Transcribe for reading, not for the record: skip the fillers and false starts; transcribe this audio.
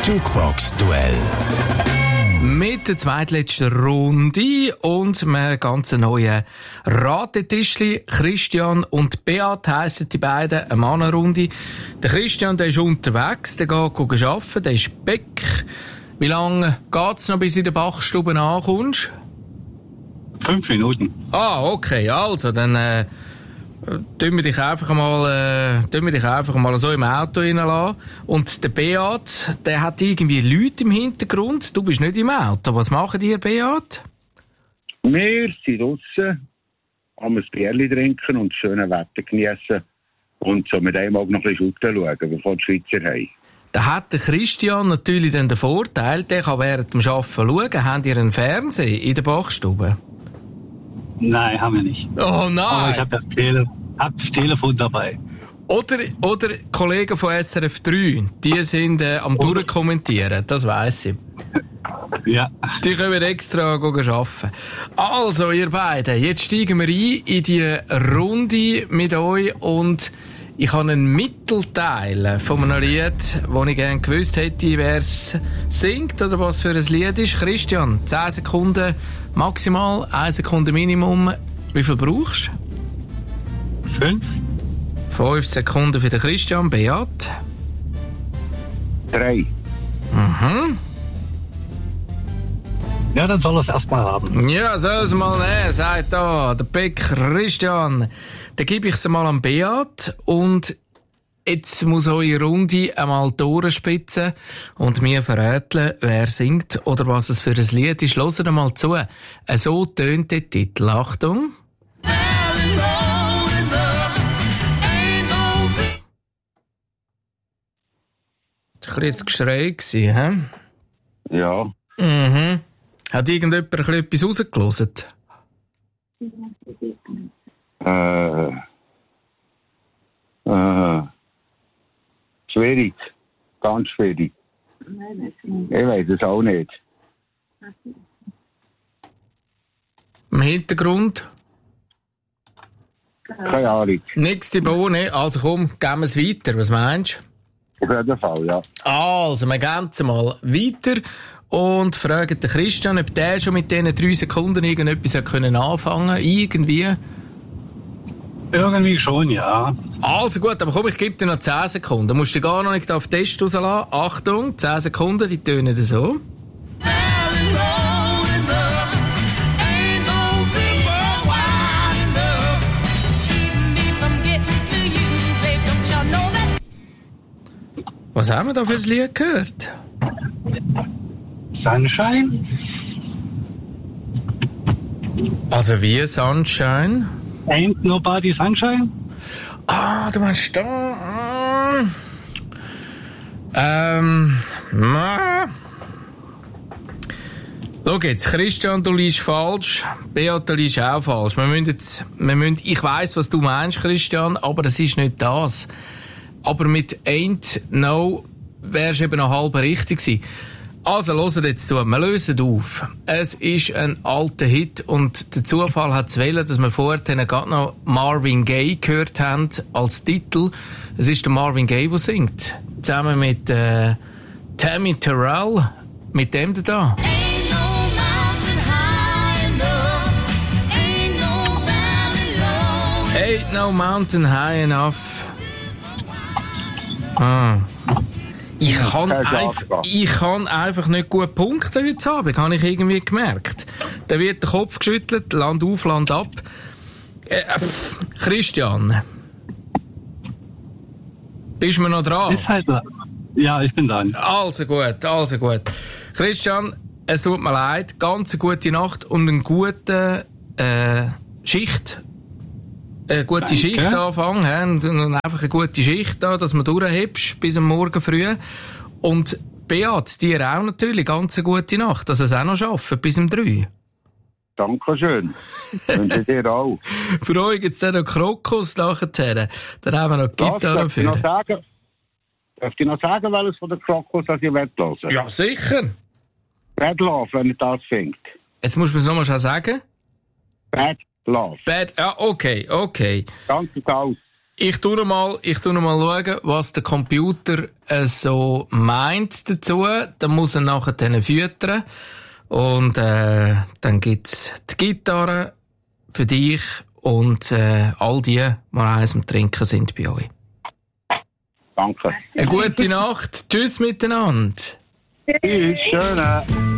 Jukebox-Duell. Mit der zweitletzten Runde und einem ganz neuen Ratetischli. Christian und Beat heissen die beiden, eine Mannenrunde. Der Christian, der ist unterwegs, der geht arbeiten, der ist Beck. Wie lange geht's noch, bis du in der Bachstube ankommst? 5 Minuten. Ah, okay, also, dann tun wir dich einfach mal so im Auto reinlassen. Und der Beat, der hat irgendwie Leute im Hintergrund. Du bist nicht im Auto. Was machen die, Beat? Wir sind draussen, haben ein Bierchen trinken und das schöne Wetter geniessen. Und so mit einem Auge noch ein bisschen schauen, bevor die Schweizer haben. Da hat der Christian natürlich dann den Vorteil, der kann während dem Arbeiten schauen. Habt ihr einen Fernseher in der Bachstube? Nein, haben wir nicht. Oh nein! Aber ich habe das Telefon dabei. Oder Kollegen von SRF 3, die sind am Durchkommentieren, das weiss ich. Ja. Die können extra arbeiten. Also, ihr beiden, jetzt steigen wir ein in die Runde mit euch und ich habe einen Mittelteil von einem Lied, wo ich gerne gewusst hätte, wer es singt oder was für ein Lied ist. Christian, 10 Sekunden maximal, 1 Sekunde Minimum. Wie viel brauchst du? 5. 5 Sekunden für den Christian. Beat? 3. Mhm. Ja, dann soll er es erstmal haben. Ja, soll es mal nehmen, sagt da der Beck Christian. Dann gebe ich es mal an Beat und jetzt muss eure Runde einmal durchspitzen und mir verraten, wer singt oder was es für ein Lied ist. Hört mal zu. So tönt der Titel. Achtung. Das war ein bisschen Geschrei, hä? Ja. Mhm. Hat irgendjemand etwas rausgelassen? Schwierig. Ganz schwierig. Ich weiß es auch nicht. Im Hintergrund? Keine Ahnung. Nix die Bohne. Also komm, gehen wir es weiter. Was meinst Auf jeden Fall, ja. du? Also, wir gehen es mal weiter und fragen den Christian, ob der schon mit diesen 3 Sekunden irgendetwas anfangen konnte. Irgendwie. Irgendwie schon, ja. Also gut, aber komm, ich gebe dir noch 10 Sekunden. Du musst dich gar noch nicht auf den Test rauslassen. Achtung, 10 Sekunden, die tönen so. Was haben wir da für ein Lied gehört? Sunshine? Also wie Sunshine? Ain't Nobody Sunshine? Ah, du meinst da... Schau jetzt, Christian, du liest falsch. Beat, du liest auch falsch. Ich weiss, was du meinst, Christian, aber es ist nicht das. Aber mit Ain't No wärst eben noch halb richtig gewesen. Also, hört jetzt zu. Wir lösen auf. Es ist ein alter Hit und der Zufall hat es wollen, dass wir vorher gerade noch Marvin Gaye gehört haben als Titel. Es ist der Marvin Gaye, der singt. Zusammen mit Tammy Terrell. Mit dem da. Ain't no mountain high enough. Ich kann einfach nicht gut punkten heute Abend, habe ich irgendwie gemerkt. Da wird der Kopf geschüttelt, Land auf, Land ab. Christian. Bist du noch dran? Ja, ich bin dran. Also gut. Christian, es tut mir leid, ganz eine gute Nacht und einen guten Schicht. Eine gute Schicht anfangen, und einfach eine gute Schicht da, dass man durchhebst bis am Morgen früh. Und Beat, dir auch natürlich ganz eine gute Nacht, dass ihr es auch noch schafft, bis um 3. Dankeschön. Wünsche dir auch. Für euch gibt es dann noch Krokus nachher. Dann haben wir noch Gitarre für. Darf ich noch sagen, welches von den Krokus ich hören will? Ja, sicher. Bad Love, wenn ihr das findet. Jetzt muss man es nochmal sagen. Bad Love. Okay. Ganz aus. ich tu noch mal schauen, was der Computer so meint dazu. Dann muss er nachher dann füttern. Und dann gibt's die Gitarre für dich und all die, die eins am Trinken sind bei euch. Danke. Eine gute Nacht. Tschüss miteinander. Tschüss, schön.